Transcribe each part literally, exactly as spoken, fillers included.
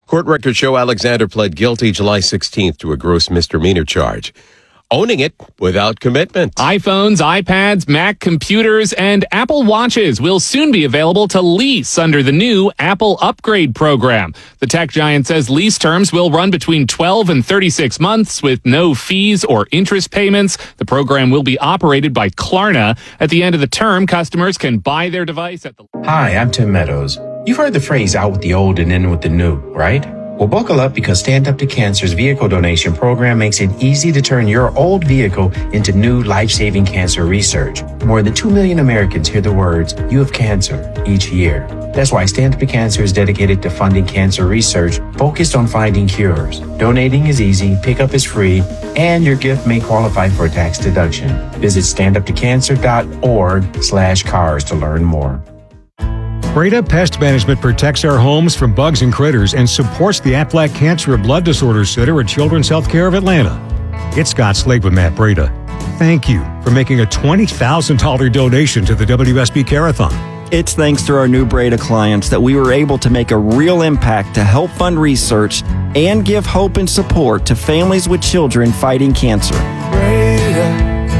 Court records show Alexander pled guilty July sixteenth to a gross misdemeanor charge, owning it without commitment. iPhones, iPads, Mac computers, and Apple Watches will soon be available to lease under the new Apple Upgrade program. The tech giant says lease terms will run between twelve and thirty-six months with no fees or interest payments. The program will be operated by Klarna. At the end of the term, customers can buy their device at the... Hi, I'm Tim Meadows. You've heard the phrase out with the old and in with the new, right? Well, buckle up because Stand Up to Cancer's vehicle donation program makes it easy to turn your old vehicle into new life-saving cancer research. More than two million Americans hear the words, "You have cancer," each year. That's why Stand Up to Cancer is dedicated to funding cancer research focused on finding cures. Donating is easy, pickup is free, and your gift may qualify for a tax deduction. Visit standuptocancer.org slash cars to learn more. Breda Pest Management protects our homes from bugs and critters and supports the Aflac Cancer and Blood Disorders Center at Children's Healthcare of Atlanta. It's Scott Slade with Matt Breda. Thank you for making a twenty thousand dollars donation to the W S B Care-a-thon. It's thanks to our new Breda clients that we were able to make a real impact to help fund research and give hope and support to families with children fighting cancer. Breda,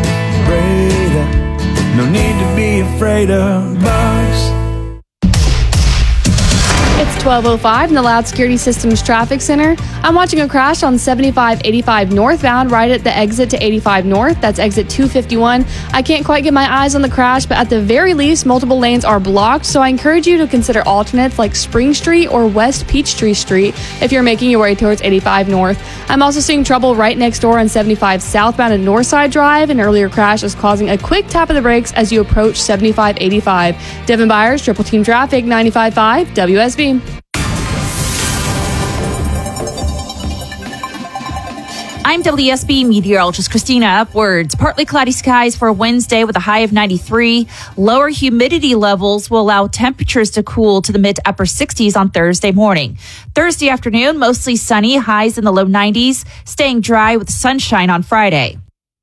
Breda, no need to be afraid of bugs. It's twelve oh five in the Loud Security Systems Traffic Center. I'm watching a crash on seventy-five eighty-five northbound right at the exit to eighty-five north. That's exit two fifty-one. I can't quite get my eyes on the crash, but at the very least, multiple lanes are blocked, so I encourage you to consider alternates like Spring Street or West Peachtree Street if you're making your way towards eighty-five north. I'm also seeing trouble right next door on seventy-five southbound at Northside Drive. An earlier crash is causing a quick tap of the brakes as you approach seventy-five eighty-five. Devin Byers, Triple Team Traffic, ninety-five point five W S B. I'm W S B meteorologist Christina Upwards. Partly cloudy skies for Wednesday with a high of ninety-three. Lower humidity levels will allow temperatures to cool to the mid to upper sixties on Thursday morning. Thursday afternoon, mostly sunny, highs in the low nineties, staying dry with sunshine on Friday.